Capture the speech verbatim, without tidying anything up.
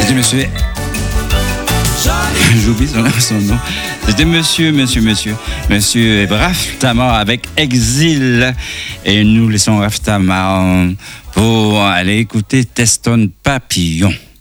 C'était monsieur. J'oublie son, son nom. C'était monsieur, monsieur, monsieur. Monsieur Raftama avec Exil. Et nous laissons Raftama pour aller écouter Teston Papillon.